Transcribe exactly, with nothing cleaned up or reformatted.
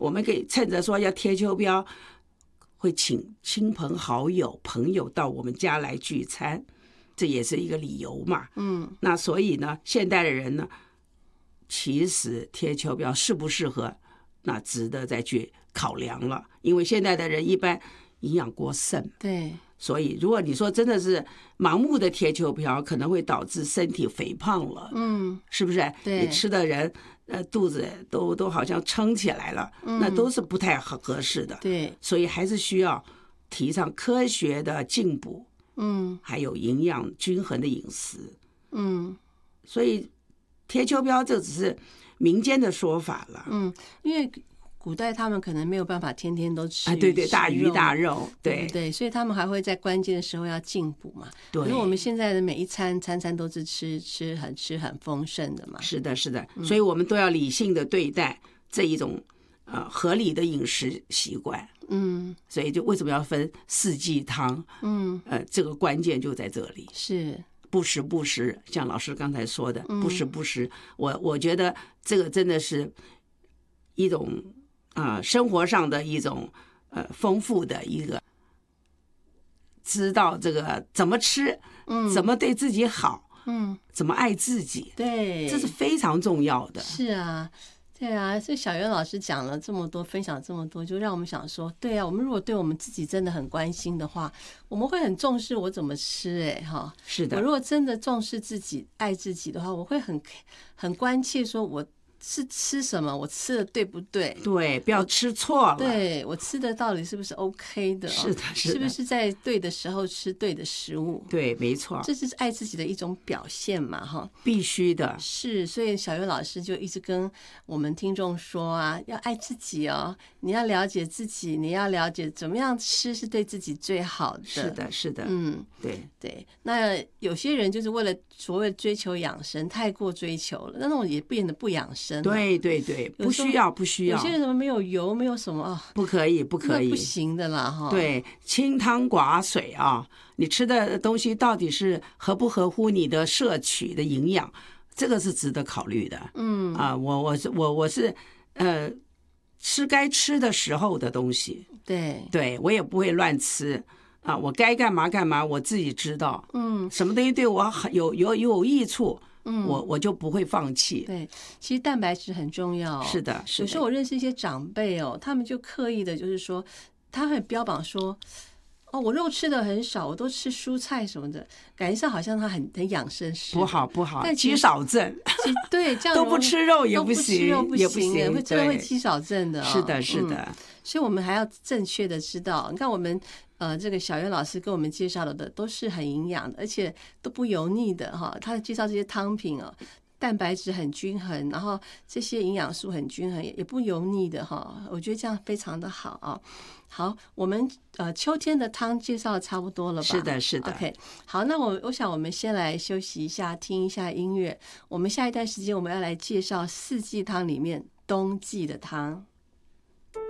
我们可以趁着说要贴秋膘，会请亲朋好友、朋友到我们家来聚餐，这也是一个理由嘛。 嗯， 那所以呢，现代的人呢，其实贴秋膘适不适合，那值得再去考量了。因为现在的人一般营养过剩， 对， 所以如果你说真的是盲目的贴秋膘，可能会导致身体肥胖了， 嗯， 是不是？ 对， 你吃的人呃肚子都都好像撑起来了， 嗯、 那都是不太合适的。 对， 所以还是需要提倡科学的进补， 嗯， 还有营养均衡的饮食， 嗯， 所以贴秋膘这只是民间的说法了， 嗯，因为古代他们可能没有办法天天都吃、 啊、对对，大鱼大肉，对对对，所以他们还会在关键的时候要进补嘛。 对， 可是我们现在的每一餐餐餐都是吃吃很吃很丰盛的嘛。 是的，是的，所以我们都要理性的对待这一种呃合理的饮食习惯。 嗯， 所以就为什么要分四季汤？ 嗯， 呃，这个关键就在这里。 是不时不时，像老师刚才说的， 嗯、 不时不时，我我觉得这个真的是一种啊、呃、生活上的一种呃丰富的一个，知道这个怎么吃， 嗯， 怎么对自己好， 嗯， 怎么爱自己， 对， 这是非常重要的。 是啊。对啊，所以小袁老师讲了这么多，分享这么多，就让我们想说，对啊，我们如果对我们自己真的很关心的话，我们会很重视我怎么吃、欸，哎哈， 是的。 我如果真的重视自己、爱自己的话，我会很很关切，说我是吃什么，我吃的对不对？ 对，不要吃错了。 对，我吃的到底是不是 OK 的？ 是的，是的， 是不是在对的时候吃对的食物？ 对，没错， 这是爱自己的一种表现嘛，哈， 必须的。 是，所以小袁老师就一直跟我们听众说啊，要爱自己哦，你要了解自己，你要了解怎么样吃是对自己最好的。 是的，是的， 嗯， 对对。那有些人就是为了所谓追求养生，太过追求了，那种也变得不养生。 对对对，不需要不需要。 有些人什么没有油，没有什么啊， 不可以不可以， 不行的啦哈。 对，清汤寡水啊，你吃的东西到底是合不合乎你的摄取的营养，这个是值得考虑的。 嗯啊，我我是我我是呃吃该吃的时候的东西， 对对我也不会乱吃。啊，我该干嘛干嘛，我自己知道。 嗯， 什么东西对我很有有有益处， 嗯， 我我就不会放弃。 对，其实蛋白质很重要、哦。 是的，是的。 有时候我认识一些长辈哦，他们就刻意的，就是说，他会标榜说，哦，我肉吃的很少，我都吃蔬菜什么的，感觉上好像他很很养生似的。 不好不好， 但肌少症。 对，这样都不吃肉也不行， 肉不也不行， 会真的会肌少症的、哦。 是的，是的、 嗯。所以我们还要正确的知道，你看我们呃，这个小袁老师跟我们介绍的都是很营养的，而且都不油腻的哈。他介绍这些汤品哦，蛋白质很均衡，然后这些营养素很均衡，也不油腻的哈。我觉得这样非常的好啊。好，我们呃秋天的汤介绍的差不多了吧？ 是的，是的。 OK， 好，那我我想我们先来休息一下，听一下音乐。我们下一段时间我们要来介绍四季汤里面冬季的汤。